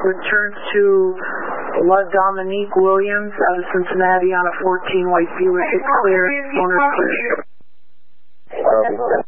returns to La Dominique Williams out of Cincinnati on a 14 white Buick. It's clear. Owner's clear.